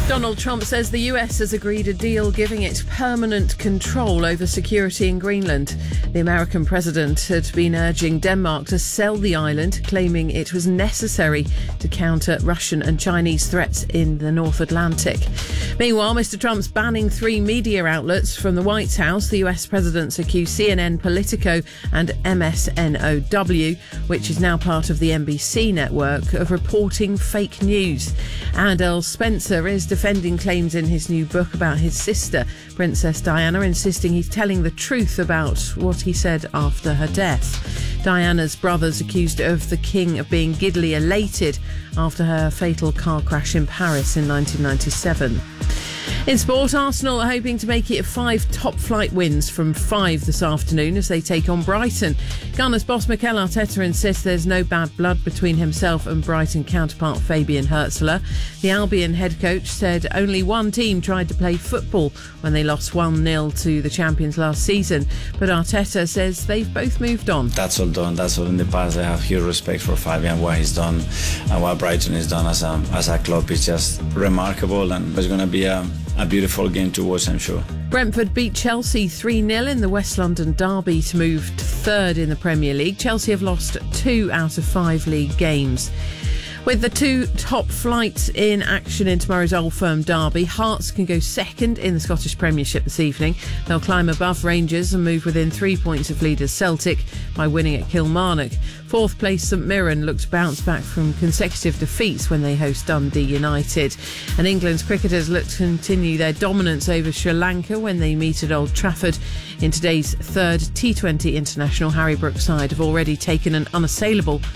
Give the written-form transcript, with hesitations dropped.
Donald Trump says the US has agreed a deal giving it permanent control over security in Greenland. The American president had been urging Denmark to sell the island, claiming it was necessary to counter Russian and Chinese threats in the North Atlantic. Meanwhile, Mr. Trump's banning 3 media outlets from the White House. The US president's accused CNN, Politico and MSNOW, which is now part of the NBC network, of reporting fake news. And Earl Spencer is defending claims in his new book about his sister, Princess Diana, insisting he's telling the truth about what he said after her death. Diana's brothers accused of the king of being giddily elated after her fatal car crash in Paris in 1997. In sport, Arsenal are hoping to make it 5 top-flight wins from 5 this afternoon as they take on Brighton. Gunners boss Mikel Arteta insists there's no bad blood between himself and Brighton counterpart Fabian Hürzeler. The Albion head coach said only one team tried to play football when they lost 1-0 to the champions last season, but Arteta says they've both moved on. That's all done. That's all in the past. I have huge respect for Fabian, what he's done and what Brighton has done as a club. It's just remarkable, and it's going to be a beautiful game to watch, I'm sure. Brentford beat Chelsea 3-0 in the West London derby to move to third in the Premier League. Chelsea have lost 2 out of 5 league games. With the 2 top flights in action in tomorrow's Old Firm derby, Hearts can go second in the Scottish Premiership this evening. They'll climb above Rangers and move within 3 points of leaders Celtic by winning at Kilmarnock. 4th place St Mirren look to bounce back from consecutive defeats when they host Dundee United. And England's cricketers look to continue their dominance over Sri Lanka when they meet at Old Trafford. In today's 3rd T20 International, Harry Brooks' side have already taken an unassailable